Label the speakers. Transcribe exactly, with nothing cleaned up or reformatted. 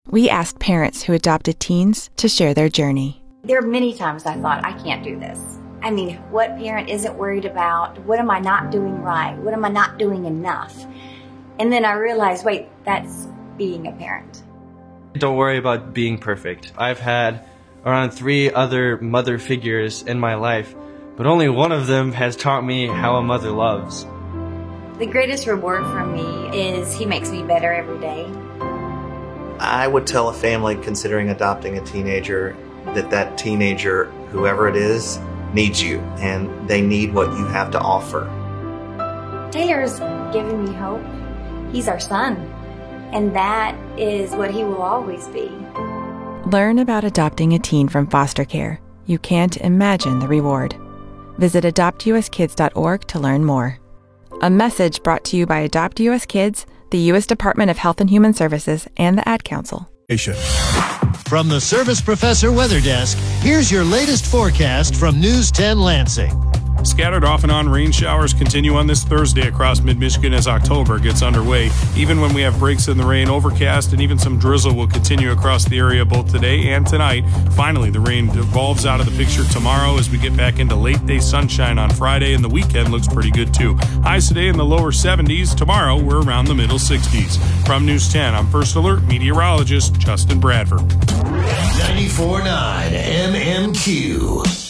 Speaker 1: We asked parents who adopted teens to share their journey.
Speaker 2: There are many times I thought, I can't do this. I mean, what parent isn't worried about? What am I not doing right? What am I not doing enough? And then I realized, wait, that's being a parent.
Speaker 3: Don't worry about being perfect. I've had around three other mother figures in my life, but only one of them has taught me how a mother loves.
Speaker 2: The greatest reward for me is he makes me better every day.
Speaker 4: I would tell a family considering adopting a teenager that that teenager, whoever it is, needs you, and they need what you have to offer.
Speaker 2: Taylor's given me hope. He's our son, and that is what he will always be.
Speaker 1: Learn about adopting a teen from foster care. You can't imagine the reward. Visit adopt u s kids dot org to learn more. A message brought to you by Adopt U S Kids, the U S Department of Health and Human Services, and the Ad Council.
Speaker 5: From the Service Professor Weather Desk, here's your latest forecast from News ten Lansing.
Speaker 6: Scattered off and on rain showers continue on this Thursday across mid-Michigan as October gets underway. Even when we have breaks in the rain, overcast and even some drizzle will continue across the area both today and tonight. Finally, the rain devolves out of the picture tomorrow as we get back into late-day sunshine on Friday, and the weekend looks pretty good too. Highs today in the lower seventies. Tomorrow, we're around the middle sixties. From News ten, I'm First Alert meteorologist Justin Bradford.
Speaker 5: ninety-four point nine M M Q.